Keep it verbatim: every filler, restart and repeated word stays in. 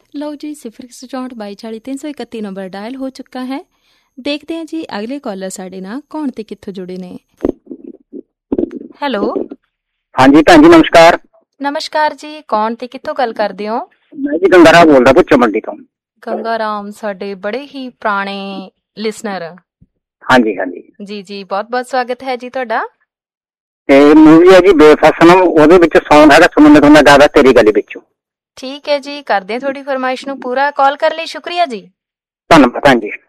ਲਓ ਜੀ, ਸਿਫਰ ਇੱਕ ਸੌ ਚੌਂਹਠ ਬਾਈ ਚਾਲੀ ਤਿੰਨ ਸੌ ਇਕੱਤੀ ਨੰਬਰ ਡਾਇਲ ਹੋ ਚੁੱਕਾ ਹੈ। ਦੇਖਦੇ ਹਾਂ ਜੀ ਅਗਲੇ ਕਾਲਰ ਸਾਡੇ ਨਾਲ ਕੌਣ ਤੇ ਕਿੱਥੋਂ ਜੁੜੇ ਨੇ। ਹੈਲੋ, ਹਾਂਜੀ ਭੈਣ ਜੀ ਨਮਸਕਾਰ। ਨਮਸਕਾਰ ਜੀ, ਕੌਣ ਤੇ ਕਿੱਥੋਂ ਗੱਲ ਕਰਦੇ ਹੋ? ਮੈਂ ਜੀ ਗੰਗਾ ਰਾਮ ਬੋਲਦਾ ਪੁੱਛੋ ਮੰਡੀ ਤੋਂ। ਗੰਗਾ ਰਾਮ ਸਾਡੇ ਬੜੇ ਹੀ ਪੁਰਾਣੇ ਲਿਸਨਰ। ਹਾਂਜੀ ਹਾਂਜੀ ਜੀ ਜੀ, ਬਹੁਤ ਬਹੁਤ ਸਵਾਗਤ ਹੈ ਜੀ ਤੁਹਾਡਾ। ਤੇ ਮੂਵੀ ਹੈ ਜੀ ਬੇਫਸਨਮ, ਉਹਦੇ ਵਿੱਚ ਸੌਂਗ ਹੈਗਾ ਸਮੁੰਦਰ ਹੁੰਦਾ ਜ਼ਿਆਦਾ ਤੇਰੀ ਗਲੀ ਵਿੱਚੋਂ। ਠੀਕ ਹੈ ਜੀ, ਕਰਦੇ ਹਾਂ ਤੁਹਾਡੀ ਫਰਮਾਇਸ਼ ਨੂੰ ਪੂਰਾ। ਕਾਲ ਕਰਨ ਲਈ ਸ਼ੁਕਰੀਆ ਜੀ। ਧੰਨਵਾਦ ਭੈਣ ਜੀ।